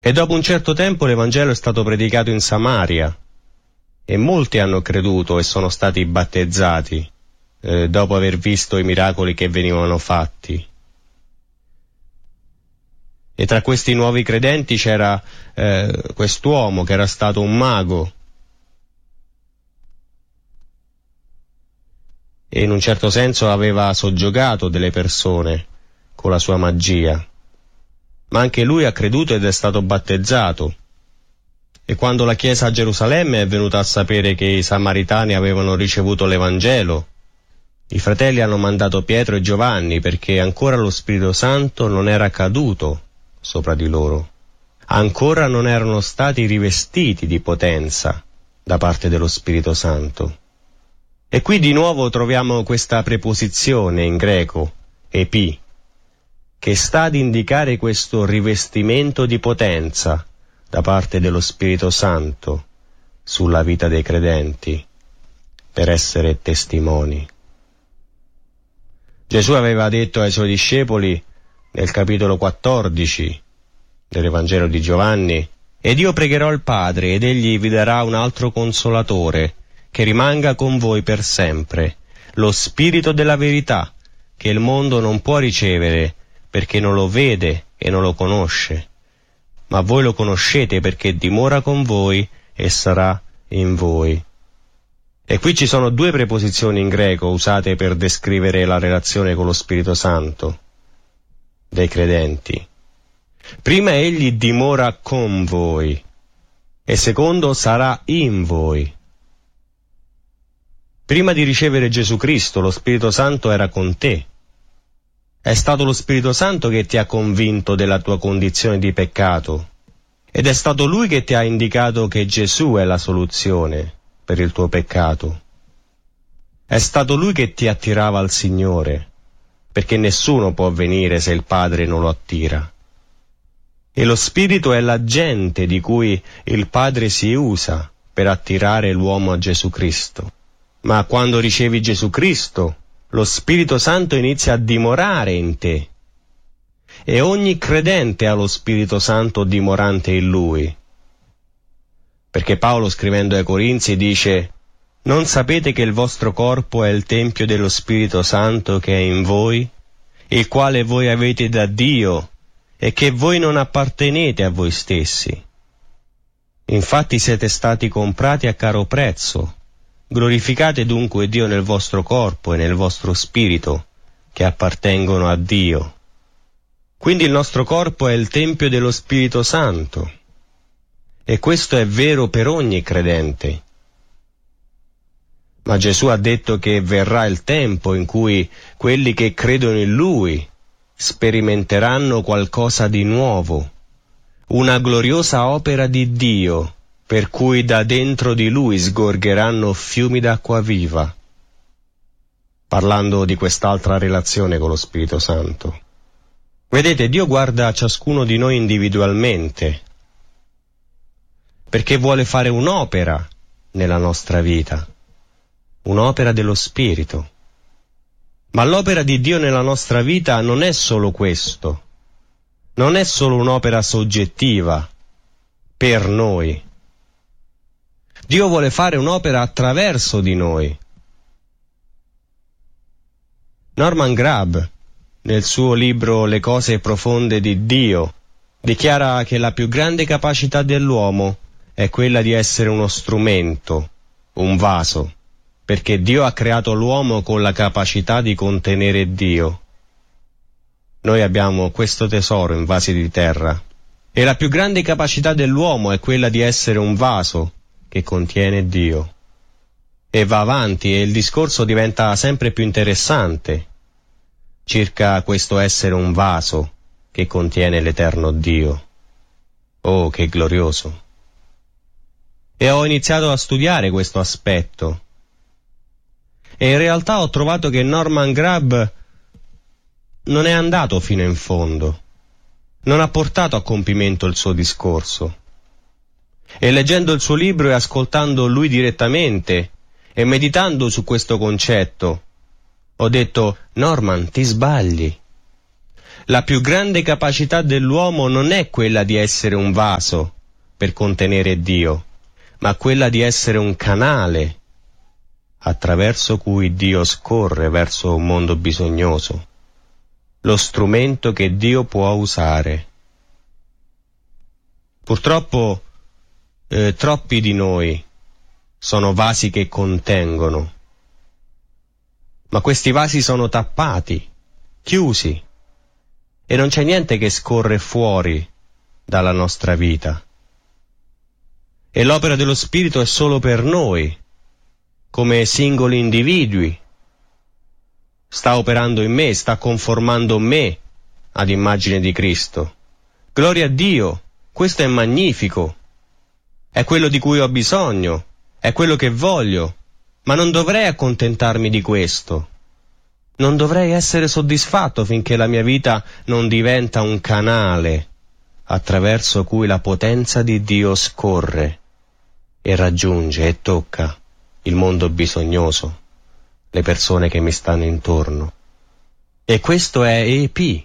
E dopo un certo tempo l'Evangelo è stato predicato in Samaria e molti hanno creduto e sono stati battezzati dopo aver visto i miracoli che venivano fatti. E tra questi nuovi credenti c'era quest'uomo che era stato un mago e in un certo senso aveva soggiogato delle persone con la sua magia. Ma anche lui ha creduto ed è stato battezzato. E quando la Chiesa a Gerusalemme è venuta a sapere che i Samaritani avevano ricevuto l'Evangelo, i fratelli hanno mandato Pietro e Giovanni perché ancora lo Spirito Santo non era caduto sopra di loro. Ancora non erano stati rivestiti di potenza da parte dello Spirito Santo. E qui di nuovo troviamo questa preposizione in greco, epi, che sta ad indicare questo rivestimento di potenza da parte dello Spirito Santo sulla vita dei credenti per essere testimoni. Gesù aveva detto ai suoi discepoli nel capitolo 14 dell'Evangelo di Giovanni: «Ed io pregherò il Padre, ed egli vi darà un altro consolatore che rimanga con voi per sempre, lo Spirito della verità, che il mondo non può ricevere perché non lo vede e non lo conosce, ma voi lo conoscete perché dimora con voi e sarà in voi». E qui ci sono due preposizioni in greco usate per descrivere la relazione con lo Spirito Santo dei credenti. Prima egli dimora con voi e secondo sarà in voi. Prima di ricevere Gesù Cristo lo Spirito Santo era con te. È stato lo Spirito Santo che ti ha convinto della tua condizione di peccato ed è stato Lui che ti ha indicato che Gesù è la soluzione per il tuo peccato. È stato Lui che ti attirava al Signore, perché nessuno può venire se il Padre non lo attira. E lo Spirito è l'agente di cui il Padre si usa per attirare l'uomo a Gesù Cristo. Ma quando ricevi Gesù Cristo, lo Spirito Santo inizia a dimorare in te. E ogni credente ha lo Spirito Santo dimorante in lui. Perché Paolo, scrivendo ai Corinzi, dice: «Non sapete che il vostro corpo è il tempio dello Spirito Santo che è in voi, il quale voi avete da Dio, e che voi non appartenete a voi stessi? Infatti siete stati comprati a caro prezzo. Glorificate dunque Dio nel vostro corpo e nel vostro spirito, che appartengono a Dio». Quindi il nostro corpo è il tempio dello Spirito Santo. E questo è vero per ogni credente. Ma Gesù ha detto che verrà il tempo in cui quelli che credono in Lui sperimenteranno qualcosa di nuovo, una gloriosa opera di Dio, per cui da dentro di Lui sgorgeranno fiumi d'acqua viva. Parlando di quest'altra relazione con lo Spirito Santo. Vedete, Dio guarda a ciascuno di noi individualmente, perché vuole fare un'opera nella nostra vita, un'opera dello Spirito. Ma l'opera di Dio nella nostra vita non è solo questo, non è solo un'opera soggettiva per noi. Dio vuole fare un'opera attraverso di noi. Norman Grab, nel suo libro Le cose profonde di Dio, dichiara che la più grande capacità dell'uomo è quella di essere uno strumento, un vaso, perché Dio ha creato l'uomo con la capacità di contenere Dio. Noi abbiamo questo tesoro in vasi di terra, e la più grande capacità dell'uomo è quella di essere un vaso che contiene Dio. E va avanti e il discorso diventa sempre più interessante circa questo essere un vaso che contiene l'eterno Dio. Oh, che glorioso! E ho iniziato a studiare questo aspetto. E in realtà ho trovato che Norman Grab non è andato fino in fondo, non ha portato a compimento il suo discorso. E leggendo il suo libro e ascoltando lui direttamente e meditando su questo concetto, ho detto: Norman, ti sbagli. La più grande capacità dell'uomo non è quella di essere un vaso per contenere Dio, ma quella di essere un canale attraverso cui Dio scorre verso un mondo bisognoso, lo strumento che Dio può usare. Purtroppo troppi di noi sono vasi che contengono, ma questi vasi sono tappati, chiusi, e non c'è niente che scorre fuori dalla nostra vita. E l'opera dello Spirito è solo per noi, come singoli individui. Sta operando in me, sta conformando me ad immagine di Cristo. Gloria a Dio, questo è magnifico. È quello di cui ho bisogno, è quello che voglio, ma non dovrei accontentarmi di questo. Non dovrei essere soddisfatto finché la mia vita non diventa un canale attraverso cui la potenza di Dio scorre e raggiunge e tocca il mondo bisognoso, le persone che mi stanno intorno. E questo è EP.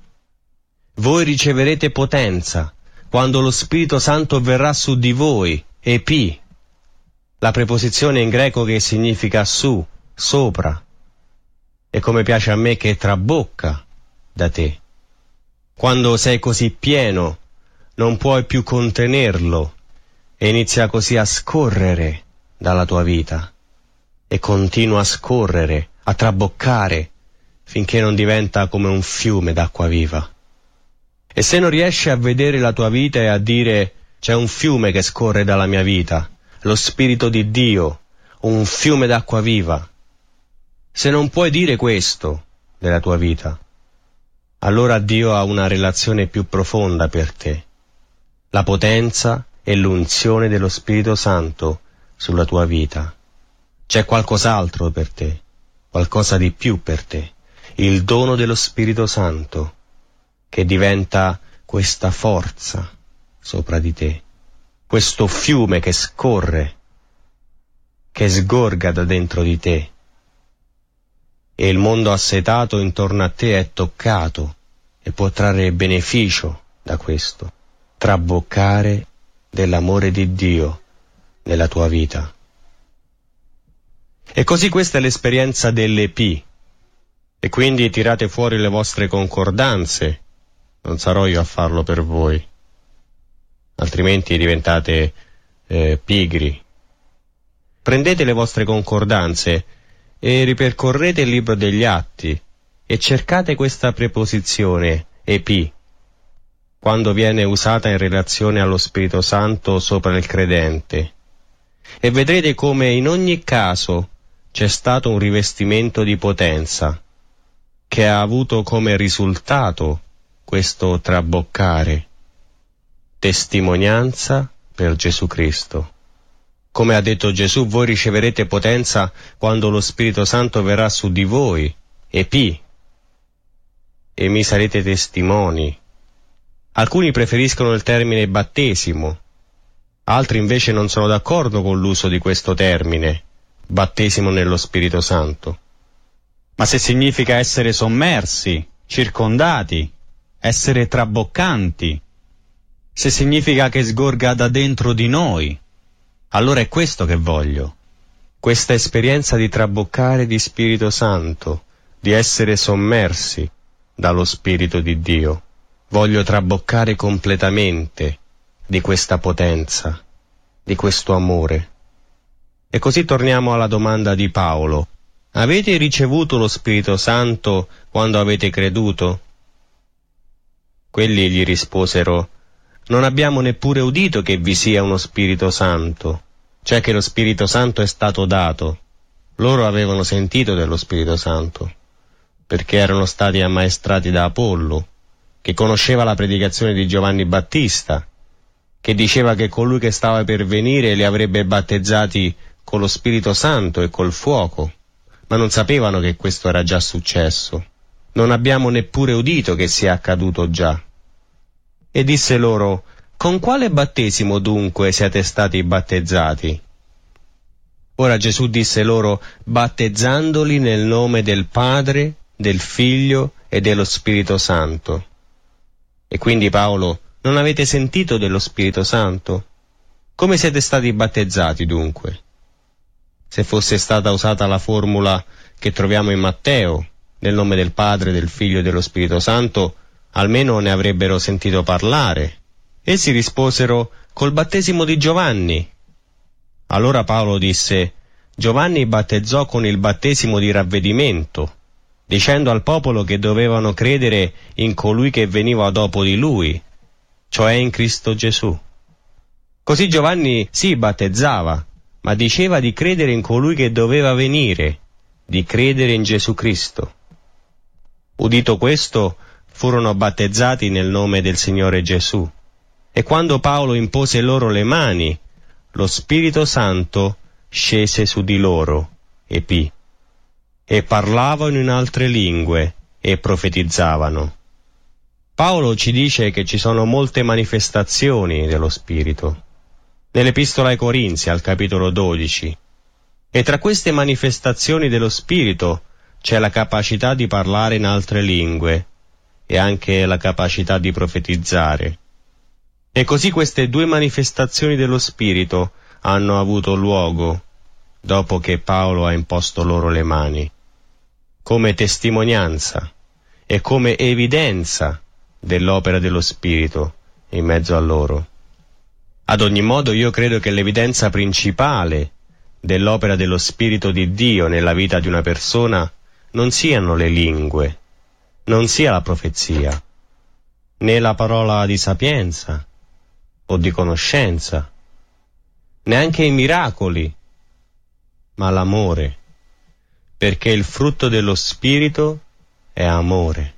Voi riceverete potenza quando lo Spirito Santo verrà su di voi, EP, la preposizione in greco che significa su, sopra, e come piace a me che trabocca da te. Quando sei così pieno, non puoi più contenerlo e inizia così a scorrere dalla tua vita e continua a scorrere, a traboccare, finché non diventa come un fiume d'acqua viva. E se non riesci a vedere la tua vita e a dire c'è un fiume che scorre dalla mia vita, lo Spirito di Dio, un fiume d'acqua viva, se non puoi dire questo della tua vita, allora Dio ha una relazione più profonda per te, la potenza e l'unzione dello Spirito Santo sulla tua vita. C'è qualcos'altro per te, qualcosa di più per te, il dono dello Spirito Santo, che diventa questa forza sopra di te, questo fiume che scorre, che sgorga da dentro di te, e il mondo assetato intorno a te è toccato e può trarre beneficio da questo, traboccare dell'amore di Dio nella tua vita. E così questa è l'esperienza dell'EP, e quindi tirate fuori le vostre concordanze. Non sarò io a farlo per voi, altrimenti diventate pigri. Prendete le vostre concordanze e ripercorrete il libro degli Atti e cercate questa preposizione, EP, quando viene usata in relazione allo Spirito Santo sopra il credente, e vedrete come in ogni caso c'è stato un rivestimento di potenza, che ha avuto come risultato questo traboccare, testimonianza per Gesù Cristo. Come ha detto Gesù, voi riceverete potenza quando lo Spirito Santo verrà su di voi, EP, e mi sarete testimoni. Alcuni preferiscono il termine battesimo, altri invece non sono d'accordo con l'uso di questo termine, battesimo nello Spirito Santo. Ma se significa essere sommersi, circondati, essere traboccanti, se significa che sgorga da dentro di noi, allora è questo che voglio. Questa esperienza di traboccare di Spirito Santo, di essere sommersi dallo Spirito di Dio. Voglio traboccare completamente di questa potenza, di questo amore. E così torniamo alla domanda di Paolo. Avete ricevuto lo Spirito Santo quando avete creduto? Quelli gli risposero: non abbiamo neppure udito che vi sia uno Spirito Santo, cioè che lo Spirito Santo è stato dato. Loro avevano sentito dello Spirito Santo, perché erano stati ammaestrati da Apollo, che conosceva la predicazione di Giovanni Battista, che diceva che colui che stava per venire li avrebbe battezzati con lo Spirito Santo e col fuoco, ma non sapevano che questo era già successo. Non abbiamo neppure udito che sia accaduto già. E disse loro: con quale battesimo dunque siete stati battezzati? Ora Gesù disse loro: battezzandoli nel nome del Padre del Figlio e dello Spirito Santo. E quindi Paolo, non avete sentito dello Spirito Santo? Come siete stati battezzati dunque? Se fosse stata usata la formula che troviamo in Matteo, nel nome del Padre, del Figlio e dello Spirito Santo, almeno ne avrebbero sentito parlare. Essi risposero: col battesimo di Giovanni. Allora Paolo disse: Giovanni battezzò con il battesimo di ravvedimento, dicendo al popolo che dovevano credere in colui che veniva dopo di lui, cioè in Cristo Gesù. Così Giovanni sì battezzava, ma diceva di credere in colui che doveva venire, di credere in Gesù Cristo. Udito questo, furono battezzati nel nome del Signore Gesù. E quando Paolo impose loro le mani, lo Spirito Santo scese su di loro, epì, e parlavano in altre lingue e profetizzavano. Paolo ci dice che ci sono molte manifestazioni dello Spirito. Nell'Epistola ai Corinzi, al capitolo 12. E tra queste manifestazioni dello Spirito c'è la capacità di parlare in altre lingue e anche la capacità di profetizzare. E così queste due manifestazioni dello Spirito hanno avuto luogo dopo che Paolo ha imposto loro le mani, come testimonianza e come evidenza dell'opera dello Spirito in mezzo a loro. Ad ogni modo io credo che l'evidenza principale dell'opera dello Spirito di Dio nella vita di una persona non siano le lingue, non sia la profezia, né la parola di sapienza o di conoscenza, neanche i miracoli, ma l'amore, perché il frutto dello Spirito è amore.